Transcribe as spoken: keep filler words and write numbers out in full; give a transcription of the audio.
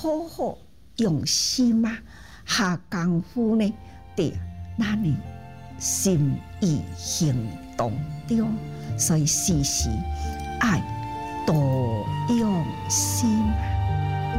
好好用心啊，下功夫呢，伫咱的心意行动中，所以时时爱多用心。